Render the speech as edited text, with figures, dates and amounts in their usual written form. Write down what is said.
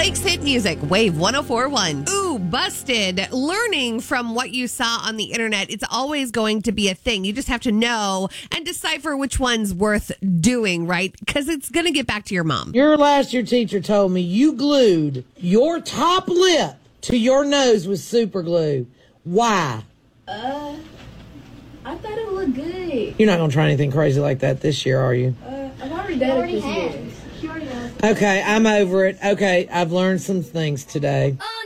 Blake's Hit Music, Wave 104.1. Ooh, busted. Learning from what you saw on the internet, it's always going to be a thing. You just have to know and decipher which one's worth doing, right? Because it's going to get back to your mom. Your last year teacher told me you glued your top lip to your nose with super glue. Why? I thought it would look good. You're not going to try anything crazy like that this year, are you? I've already done it this year. She already has. Okay, I'm over it. Okay, I've learned some things today.